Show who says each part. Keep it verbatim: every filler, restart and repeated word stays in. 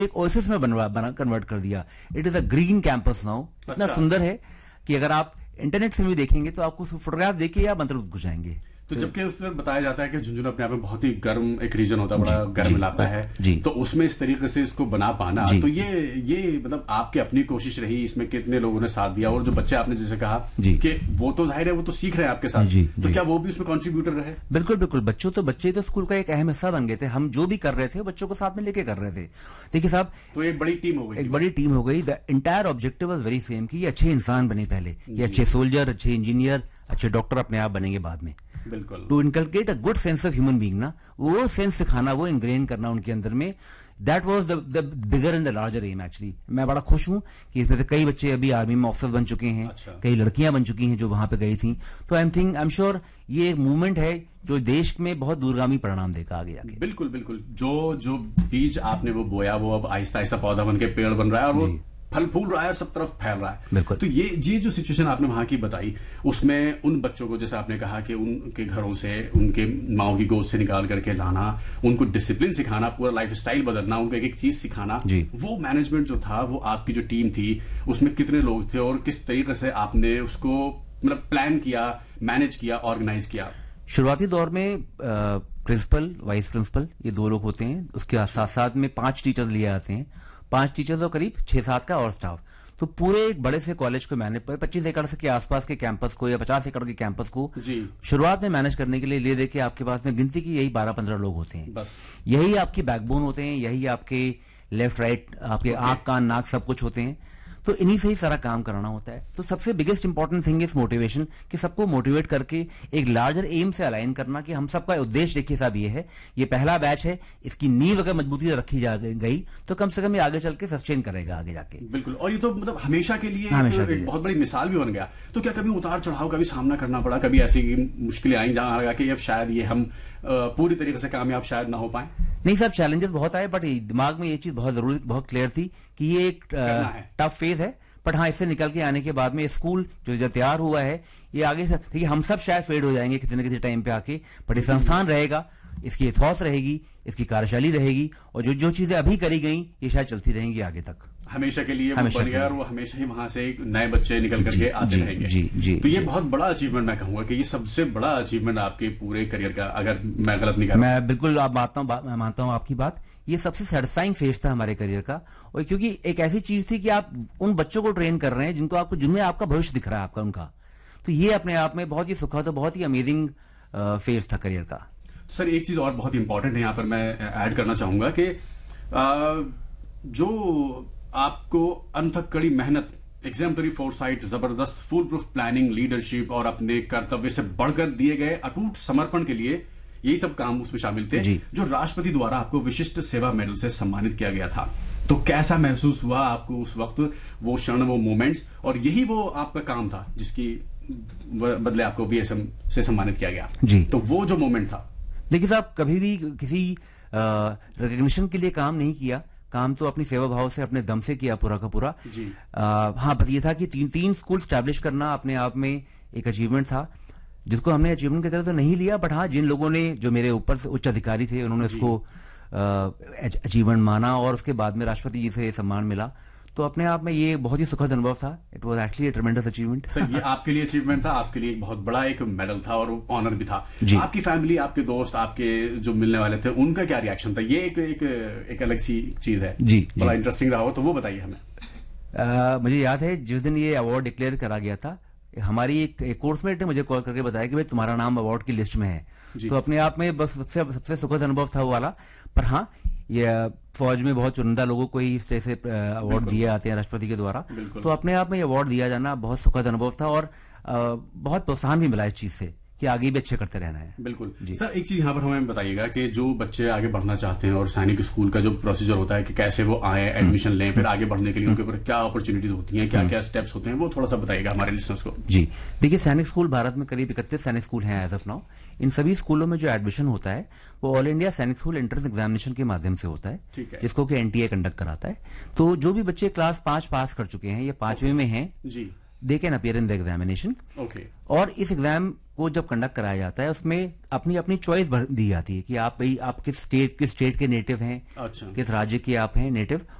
Speaker 1: एक ओएसिस में बनवा बना कन्वर्ट कर दिया। It is a green campus now. इतना सुंदर है कि अगर आप इंटरनेट से भी देखेंगे तो आपको फोटोग्राफ देखिए या मंत्रमुग्ध हो जाएंगे।
Speaker 2: तो जबकि उसमें बताया जाता है कि झुंझुनू अपने आप में बहुत ही गर्म एक रीजन होता है, बड़ा गर्म इलाका है, तो उसमें इस तरीके से इसको बना पाना, तो ये ये मतलब आपकी अपनी कोशिश रही, इसमें कितने लोगों ने साथ दिया, और जो बच्चे आपने जैसे कहा कि वो तो जाहिर है वो तो सीख रहे हैं आपके साथ, तो क्या वो भी उसमें कॉन्ट्रीब्यूटर रहे?
Speaker 1: बिल्कुल बिल्कुल, बच्चों तो बच्चे तो स्कूल का एक अहम हिस्सा बन गए थे। हम जो भी कर रहे थे बच्चों को साथ में लेके कर रहे थे। देखिए साहब,
Speaker 2: तो एक बड़ी टीम हो गई,
Speaker 1: एक बड़ी टीम हो गई। The entire objective was very same कि ये अच्छे इंसान बने पहले, ये अच्छे सोल्जर, अच्छे इंजीनियर, अच्छे डॉक्टर अपने आप बनेंगे बाद में।
Speaker 2: बिल्कुल,
Speaker 1: to inculcate a good sense of human being ना, वो सेंस सिखाना, वो इंग्रेन करना उनके अंदर में, that was the bigger and the larger am actually. मैं बड़ा खुश हूं कि इसमें से कई बच्चे अभी आर्मी में ऑफिसर्स बन चुके हैं। अच्छा। कई लड़कियां बन चुकी हैं जो वहां पे गई थी। तो I am think I am sure ये एक मूवमेंट है जो देश में बहुत दूरगामी परिणाम देगा आगे आगे।
Speaker 2: बिल्कुल बिल्कुल, जो जो बीज आपने वो बोया वो अब आहिस्ता आहिस्ता पौधा बन के पेड़ बन रहा है और वो फल फूल रहा है, सब तरफ फैल रहा है। तो ये ये जो सिचुएशन आपने वहां की बताई, उसमें उन बच्चों को जैसे आपने कहा कि उनके घरों से, उनके माओ की गोद से निकाल करके लाना, उनको डिसिप्लिन सिखाना, पूरा लाइफ स्टाइल बदलना, उनको एक एक चीज सिखाना, वो मैनेजमेंट जो था, वो आपकी जो टीम थी उसमें कितने लोग थे और किस तरीके से आपने उसको मतलब प्लान किया, मैनेज किया, ऑर्गेनाइज किया?
Speaker 1: शुरुआती दौर में प्रिंसिपल, वाइस प्रिंसिपल, ये दो लोग होते हैं। उसके साथ साथ में पांच टीचर्स लिए आते हैं, पांच टीचर्स और करीब छह सात का और स्टाफ। तो पूरे एक बड़े से कॉलेज को मैनेज, पच्चीस एकड़ के आसपास के कैंपस को या पचास एकड़ के कैंपस को शुरुआत में मैनेज करने के लिए ले दे के आपके पास में गिनती की यही बारह पंद्रह लोग होते हैं। बस यही आपकी बैकबोन होते हैं, यही आपके लेफ्ट राइट, आपके आंख कान नाक सब कुछ होते हैं। तो इन्हीं से ही सारा काम कराना होता है। तो सबसे biggest important thing is motivation, कि सबको मोटिवेट करके एक लार्जर एम से अलाइन करना कि हम सबका उद्देश्य देखिए साहब ये है, ये पहला बैच है, इसकी नींव अगर मजबूती से रखी जा गई तो कम से कम ये आगे चल के सस्टेन करेगा आगे जाके।
Speaker 2: बिल्कुल, और ये तो मतलब हमेशा के लिए हमेशा एक, एक बहुत बड़ी मिसाल भी बन गया। तो क्या कभी उतार चढ़ाव का भी सामना करना पड़ा, कभी ऐसी मुश्किलें आई जहां लगा कि अब शायद ये हम पूरी तरीके से कामयाब शायद ना हो पाए?
Speaker 1: नहीं साहब, चैलेंजेस बहुत आए, बट दिमाग में ये चीज बहुत जरूरी, बहुत क्लियर थी कि ये एक टफ फेज है। बट हाँ, इससे निकल के आने के बाद में स्कूल जो जो तैयार हुआ है, ये आगे से देखिए हम सब शायद फेड हो जाएंगे किसी न किसी टाइम पे आके, बट ये संस्थान रहेगा, इसकी इथॉस रहेगी, इसकी कार्यशैली रहेगी, और जो जो चीजें अभी करी गई ये शायद चलती रहेंगी आगे तक,
Speaker 2: हमेशा के लिए। हमेशा वो और वो हमेशा ही वहां से नए बच्चे निकल करके आते
Speaker 1: जी,
Speaker 2: रहेंगे।
Speaker 1: जी, जी,
Speaker 2: तो ये
Speaker 1: जी.
Speaker 2: बहुत बड़ा अचीवमेंट मैं कहूंगा कि ये सबसे बड़ा अचीवमेंट आपके पूरे करियर का, अगर मैं गलत नहीं कर रहा।
Speaker 1: मैं बिल्कुल आप मानता हूँ, मैं मानता हूँ आपकी बात। ये सबसे सेटिस्फाइंग फेज था हमारे करियर का, और क्योंकि एक ऐसी चीज थी कि आप उन बच्चों को ट्रेन कर रहे हैं जिनको आपको, जिनमें आपका भविष्य दिख रहा है आपका उनका। तो ये अपने आप में बहुत ही सुखद और बहुत ही अमेजिंग फेज था करियर का।
Speaker 2: सर एक चीज और बहुत इंपॉर्टेंट है यहाँ पर मैं ऐड करना चाहूंगा कि जो आपको अनथक कड़ी मेहनत, एग्जाम्पलरी फोरसाइट, जबरदस्त फुल प्रूफ प्लानिंग, लीडरशिप और अपने कर्तव्य से बढ़कर दिए गए अटूट समर्पण के लिए, यही सब काम उसमें शामिल थे, जो राष्ट्रपति द्वारा आपको विशिष्ट सेवा मेडल से सम्मानित किया गया था। तो कैसा महसूस हुआ आपको उस वक्त, वो क्षण, वो मोमेंट्स, और यही वो आपका काम था जिसकी बदले आपको वीएसएम से सम्मानित किया गया जी। तो वो जो मोमेंट था,
Speaker 1: देखिए साहब, कभी भी किसी रिकॉग्निशन के लिए काम नहीं किया, काम तो अपनी सेवा भाव से, अपने दम से किया पूरा का पूरा जी। आ, हाँ, पर यह था कि तीन तीन स्कूल स्टैब्लिश करना अपने आप में एक अचीवमेंट था, जिसको हमने अचीवमेंट की तरह तो नहीं लिया, बट हाँ, जिन लोगों ने, जो मेरे ऊपर से उच्च अधिकारी थे, उन्होंने इसको अचीवमेंट माना और उसके बाद में राष्ट्रपति जी से ये सम्मान मिला, तो अपने आप में ये बहुत ही सुखद अनुभव था। It was actually a ट्रेमेंडस achievement.
Speaker 2: Sir ये आपके लिए अचीवमेंट था, आपके लिए एक बहुत बड़ा एक मेडल था और ऑनर भी था। आपकी फैमिली, आपके दोस्त, आपके जो मिलने वाले थे, उनका क्या रिएक्शन था? ये एक एक, एक अलग सी चीज है जी, बड़ा इंटरेस्टिंग रहा हो, तो वो बताइए हमें।
Speaker 1: आ, मुझे याद है जिस दिन ये अवार्ड डिक्लेयर करा गया था, हमारी एक, एक कोर्समेट ने मुझे कॉल करके बताया कि भाई तुम्हारा नाम अवार्ड की लिस्ट में है। तो अपने आप में बस सबसे सबसे सुखद अनुभव था वो वाला। पर हाँ, ये फौज में बहुत चुनिंदा लोगों को ही इस तरह से अवार्ड दिए आते हैं राष्ट्रपति के द्वारा, तो अपने आप में ये अवार्ड दिया जाना बहुत सुखद अनुभव था, और बहुत प्रोत्साहन भी मिला इस चीज से कि आगे भी अच्छे करते रहना है।
Speaker 2: बिल्कुल सर, एक चीज यहाँ पर हमें बताइएगा कि जो बच्चे आगे बढ़ना चाहते हैं और सैनिक स्कूल का जो प्रोसीजर होता है कि कैसे वो आए, एडमिशन लें, फिर आगे बढ़ने के लिए उनके ऊपर क्या अपॉर्चुनिटीज होती हैं, क्या क्या स्टेप्स होते हैं, वो थोड़ा सा बताइएगा हमारे लिसनर्स को।
Speaker 1: जी देखिए, सैनिक स्कूल भारत में करीब इकतीस सैनिक स्कूल हैं एज ऑफ नाउ। इन सभी स्कूलों में जो एडमिशन होता है वो ऑल इंडिया सैनिक स्कूल एंट्रेंस एग्जामिनेशन के माध्यम से होता है, है। जिसको कि एनटीए कंडक्ट कराता है। तो जो भी बच्चे क्लास पांच पास कर चुके हैं, ये पांचवें में हैं जी, they can appear in the examination. और इस एग्जाम को जब कंडक्ट कराया जाता है उसमें अपनी अपनी चॉइस दी जाती है कि आप भाई आप किस स्टेट किस स्टेट के नेटिव हैं,
Speaker 2: अच्छा,
Speaker 1: किस राज्य के आप हैं नेटिव,